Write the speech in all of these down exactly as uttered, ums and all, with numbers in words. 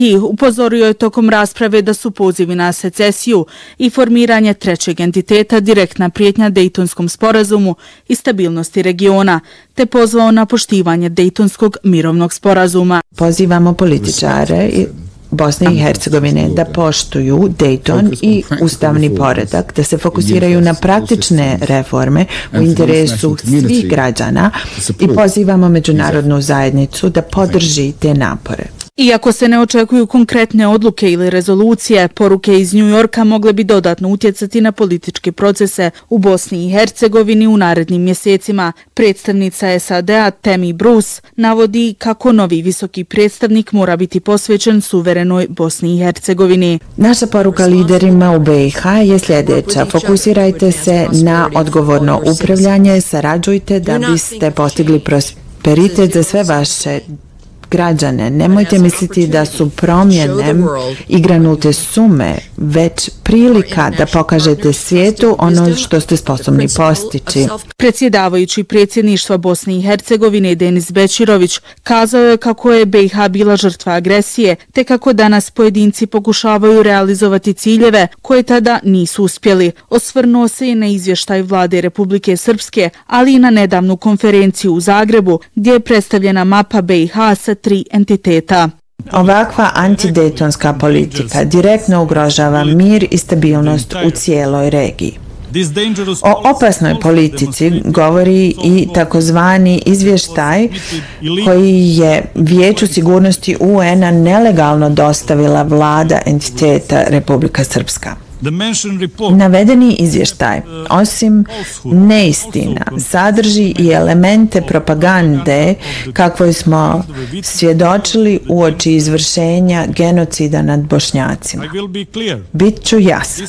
I upozorio je tokom rasprave da su pozivi na secesiju i formiranje trećeg entiteta direktna prijetnja Dejtonskom sporazumu i stabilnosti regiona, te pozvao na poštivanje Dejtonskog mirovnog sporazuma. Pozivamo političare i Bosne i Hercegovine da poštuju Dejton i ustavni poredak, da se fokusiraju na praktične reforme u interesu svih građana i pozivamo međunarodnu zajednicu da podrži te napore. Iako se ne očekuju konkretne odluke ili rezolucije, poruke iz New Yorka mogle bi dodatno utjecati na političke procese u Bosni i Hercegovini u narednim mjesecima. Predstavnica S A D-a Tammy Bruce navodi kako novi visoki predstavnik mora biti posvećen suverenoj Bosni i Hercegovini. Naša poruka liderima u B i H je sljedeća. Fokusirajte se na odgovorno upravljanje, sarađujte da biste postigli prosperitet za sve vaše građane. Nemojte misliti da su promjene igranute sume, već prilika da pokažete svijetu ono što ste sposobni postići. Predsjedavajući predsjedništva Bosne i Hercegovine Denis Bećirović kazao je kako je B i H bila žrtva agresije, te kako danas pojedinci pokušavaju realizovati ciljeve koje tada nisu uspjeli. Osvrnuo se i na izvještaj vlade Republike Srpske, ali i na nedavnu konferenciju u Zagrebu, gdje je predstavljena mapa B i H sa tri entiteta. Ovakva antidejtonska politika direktno ugrožava mir i stabilnost u cijeloj regiji. O opasnoj politici govori i takozvani izvještaj koji je Vijeću sigurnosti U N-a nelegalno dostavila vlada entiteta Republika Srpska. Navedeni izvještaj, osim neistina, sadrži i elemente propagande kakvoj smo svjedočili uoči izvršenja genocida nad Bošnjacima. Bit ću jasan.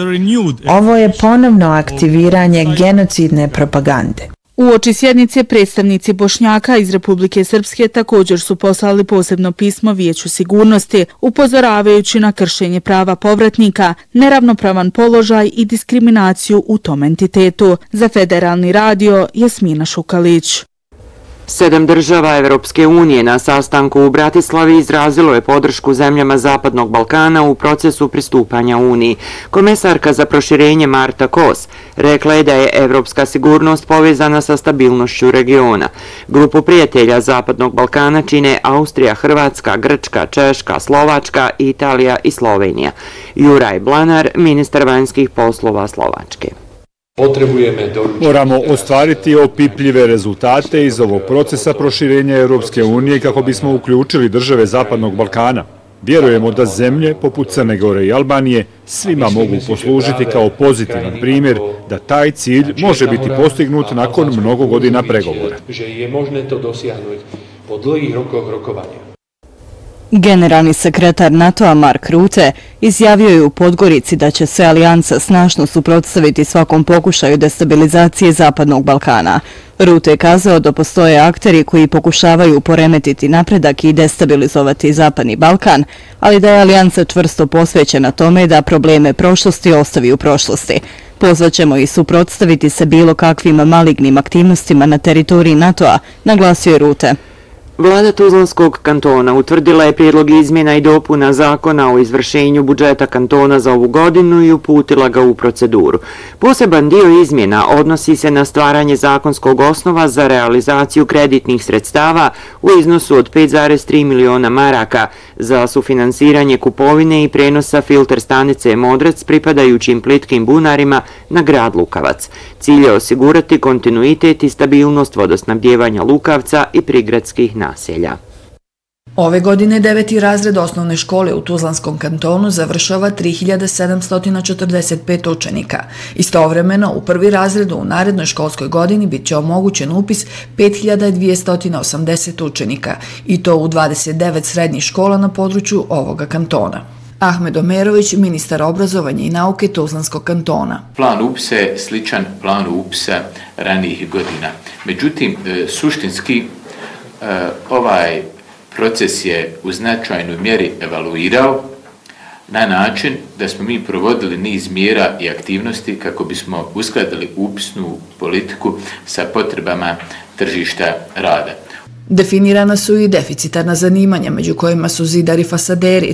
Ovo je ponovno aktiviranje genocidne propagande. Uoči sjednice predstavnici Bošnjaka iz Republike Srpske također su poslali posebno pismo Vijeću sigurnosti, upozoravajući na kršenje prava povratnika, neravnopravan položaj i diskriminaciju u tom entitetu. Za Federalni radio Jasmina Šukalić. Sedam država Evropske unije na sastanku u Bratislavi izrazilo je podršku zemljama Zapadnog Balkana u procesu pristupanja Uniji. Komesarka za proširenje Marta Kos rekla je da je evropska sigurnost povezana sa stabilnošću regiona. Grupu prijatelja Zapadnog Balkana čine Austrija, Hrvatska, Grčka, Češka, Slovačka, Italija i Slovenija. Juraj Blanar, ministar vanjskih poslova Slovačke. Moramo ostvariti opipljive rezultate iz ovog procesa proširenja Europske unije kako bismo uključili države Zapadnog Balkana. Vjerujemo da zemlje poput Crne Gore i Albanije svima mogu poslužiti kao pozitivan primjer da taj cilj može biti postignut nakon mnogo godina pregovora. Generalni sekretar NATO-a Mark Rutte izjavio je u Podgorici da će se alijansa snažno suprotstaviti svakom pokušaju destabilizacije Zapadnog Balkana. Rutte je kazao da postoje akteri koji pokušavaju poremetiti napredak i destabilizovati Zapadni Balkan, ali da je alijansa čvrsto posvećena tome da probleme prošlosti ostavi u prošlosti. Pozvaćemo i suprotstaviti se bilo kakvim malignim aktivnostima na teritoriji NATO-a, naglasio je Rutte. Vlada Tuzlanskog kantona utvrdila je prijedlog izmjena i dopuna zakona o izvršenju budžeta kantona za ovu godinu i uputila ga u proceduru. Poseban dio izmjena odnosi se na stvaranje zakonskog osnova za realizaciju kreditnih sredstava u iznosu od pet zarez tri miliona maraka za sufinansiranje kupovine i prenosa filter stanice Modrec pripadajućim plitkim bunarima na grad Lukavac. Cilj je osigurati kontinuitet i stabilnost vodosnabdijevanja Lukavca i prigradskih naselja. Ove godine deveti razred osnovne škole u Tuzlanskom kantonu završava tri hiljade sedamsto četrdeset pet učenika. Istovremeno, u prvi razred u narednoj školskoj godini bit će omogućen upis pet hiljada dvjesto osamdeset učenika, i to u dvadeset devet srednjih škola na području ovoga kantona. Ahmed Omerović, ministar obrazovanja i nauke Tuzlanskog kantona. Plan upisa je sličan planu upisa ranijih godina. Međutim, suštinski ovaj proces je u značajnoj mjeri evaluirao na način da smo mi provodili niz mjera i aktivnosti kako bismo uskladili upisnu politiku sa potrebama tržišta rada. Definirana su i deficitarna zanimanja, među kojima su zidari fasaderi,